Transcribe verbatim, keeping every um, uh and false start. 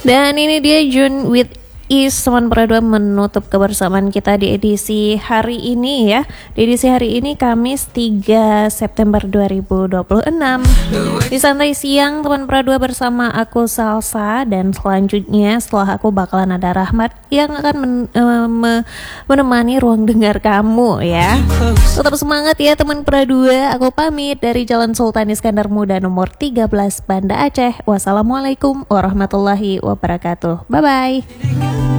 Dan ini dia June with Is, teman Pera dua menutup kebersamaan kita di edisi hari ini ya. Di edisi hari ini Kamis tiga September dua ribu dua puluh enam. Di santai siang teman Pera dua bersama aku Salsa, dan selanjutnya setelah aku bakalan ada Rahmat yang akan men- uh, me- menemani ruang dengar kamu ya. Tetap semangat ya teman Pera dua. Aku pamit dari Jalan Sultan Iskandar Muda nomor tiga belas Banda Aceh. Wassalamualaikum warahmatullahi wabarakatuh. Bye bye.